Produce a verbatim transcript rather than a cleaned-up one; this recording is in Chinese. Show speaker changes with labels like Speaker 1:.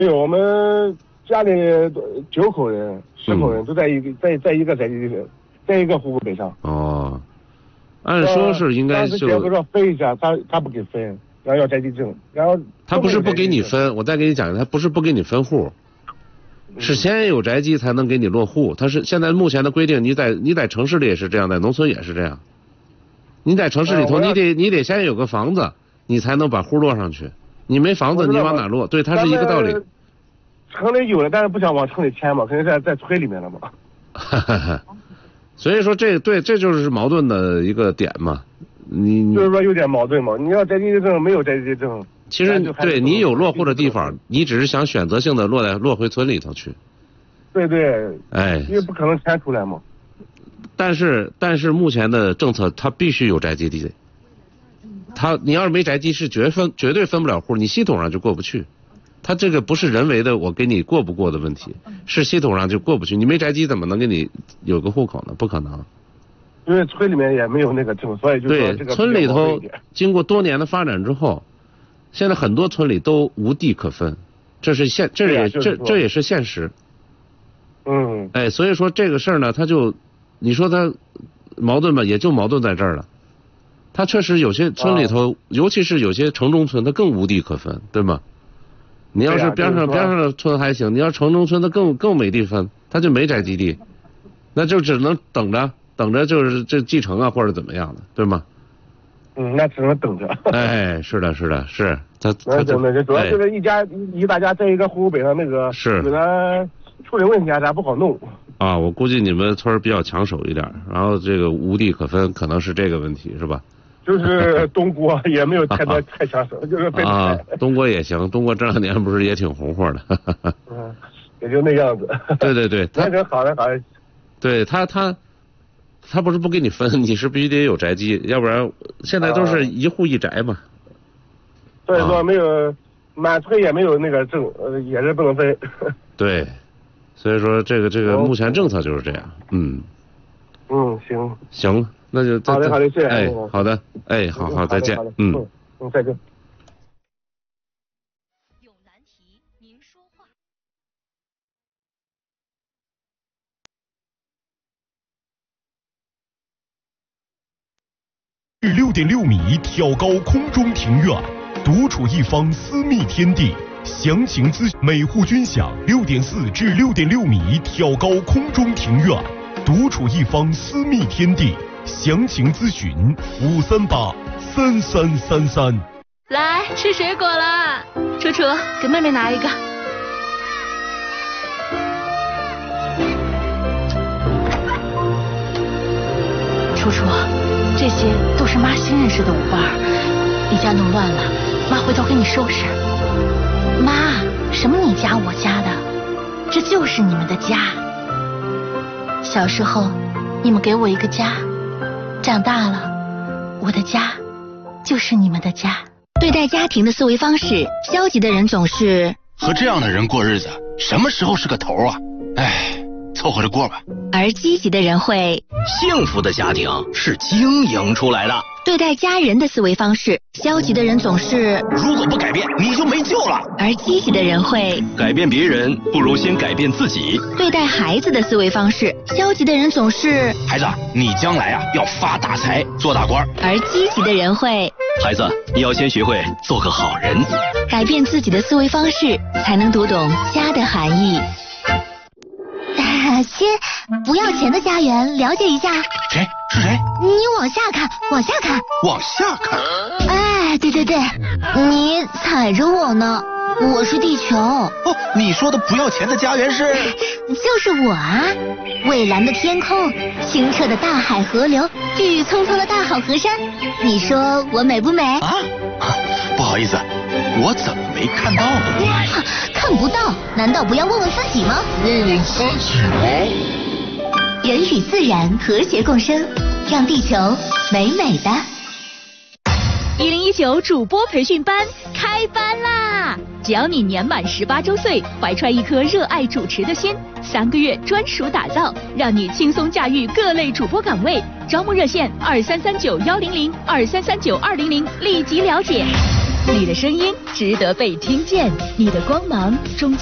Speaker 1: 对，我们家里九口人、十口人都在一个、嗯、在在一个宅基地，在一个户口本上。
Speaker 2: 哦，按说是应该就。当时
Speaker 1: 结果说分一下，他他不给分，然后要宅基证，然后。
Speaker 2: 他不是不给你分，我再给你讲，他不是不给你分户，是先有宅基才能给你落户。他是现在目前的规定，你在你在城市里也是这样，在农村也是这样。你在城市里头，你得你得先有个房子，你才能把户落上去。你没房子，你往哪落？对，它是一个道理。
Speaker 1: 城里有了，但是不想往城里迁嘛，肯定是在村里面了嘛。
Speaker 2: 所以说这对这就是矛盾的一个点嘛。你
Speaker 1: 就是说有点矛盾嘛。你要宅基地证没有宅基地证，
Speaker 2: 其实对你有落户的地方，你只是想选择性的落在落回村里头去。
Speaker 1: 对对。
Speaker 2: 哎。
Speaker 1: 因为不可能迁出来嘛。
Speaker 2: 但是但是目前的政策，它必须有宅基地。他你要是没宅基是绝分绝对分不了户，你系统上就过不去。他这个不是人为的我给你过不过的问题，是系统上就过不去。你没宅基怎么能给你有个户口呢？不可能。
Speaker 1: 因为村里面也没有那个证，所以就说这个
Speaker 2: 对村里头经过多年的发展之后，现在很多村里都无地可分，这是现这也、啊、这这也是现实。
Speaker 1: 嗯。
Speaker 2: 哎，所以说这个事儿呢，他就你说他矛盾吧，也就矛盾在这儿了。他确实有些村里头，啊、尤其是有些城中村，他更无地可分，对吗？你要是边上、啊就是、边上的村还行，你要城中村，他更更没地分，他就没宅基地，那就只能等着等着，就是这继承啊或者怎么样的，对吗？
Speaker 1: 嗯，那只能等着。
Speaker 2: 哎，是的，是的，是他他
Speaker 1: 等着，主要就是一家、哎、一大家在一个户口本上，那个
Speaker 2: 是
Speaker 1: 有的处理问题啊，咱不好弄。
Speaker 2: 啊，我估计你们村比较抢手一点，然后这个无地可分，可能是这个问题，是吧？
Speaker 1: 就是东郭也没有太多太抢手，就是分
Speaker 2: 啊，东郭也行，东郭这两年不是也挺红火的，
Speaker 1: 嗯，也就那样子。
Speaker 2: 对对对，
Speaker 1: 那就好的好的。
Speaker 2: 对他他他不是不给你分，你是必须得有宅基，要不然现在都是一户一宅嘛。
Speaker 1: 所以说没有满村也没有那个证，呃，也是不能分。
Speaker 2: 对，所以说这个这个目前政策就是这样，嗯。
Speaker 1: 嗯，行。
Speaker 2: 行。那就
Speaker 1: 好的好的，谢谢。
Speaker 2: 哎，好的，哎，好好，再见。
Speaker 1: 嗯嗯，再见。有难题您说话。
Speaker 3: 六点六米挑高空中庭院，独处一方私密天地。详情咨询每户均享六点四至六点六米挑高空中庭院，独处一方私密天地。详情咨询五三八三三三三。
Speaker 4: 来吃水果了，楚楚给妹妹拿一个。楚楚，这些都是妈新认识的舞伴儿，你家弄乱了，妈回头给你收拾。妈，什么你家我家的，这就是你们的家。小时候，你们给我一个家。长大了，我的家就是你们的家。
Speaker 5: 对待家庭的思维方式，消极的人总是
Speaker 6: 和这样的人过日子，什么时候是个头啊？哎，凑合着过吧。
Speaker 5: 而积极的人会，
Speaker 7: 幸福的家庭是经营出来的。
Speaker 5: 对待家人的思维方式，消极的人总是
Speaker 7: 如果不改变，你就没救了。
Speaker 5: 而积极的人会
Speaker 7: 改变别人，不如先改变自己。
Speaker 5: 对待孩子的思维方式，消极的人总是
Speaker 7: 孩子，你将来啊要发大财，做大官。
Speaker 5: 而积极的人会
Speaker 7: 孩子，你要先学会做个好人。
Speaker 5: 改变自己的思维方式，才能读懂家的含义。
Speaker 8: 先不要钱的家园了解一下。
Speaker 6: 谁？是谁？
Speaker 8: 你往下看，往下看，
Speaker 6: 往下看。
Speaker 8: 哎，对对对，你踩着我呢，我是地球。哦，
Speaker 6: 你说的不要钱的家园是？
Speaker 8: 就是我啊！蔚蓝的天空，清澈的大海河流，郁郁葱葱的大好河山，你说我美不美？
Speaker 6: 啊？不好意思，我怎么没看到呢？
Speaker 8: 看不到，难道不要问问自己吗？
Speaker 3: 问问自己吗？
Speaker 8: 人与自然和谐共生，让地球美美的。
Speaker 9: 一零一九主播培训班开班啦！只要你年满十八周岁，怀揣一颗热爱主持的心，三个月专属打造，让你轻松驾驭各类主播岗位。招募热线二三三九幺零零二三三九二零零，立即了解。 你的声音值得被听见，你的光芒终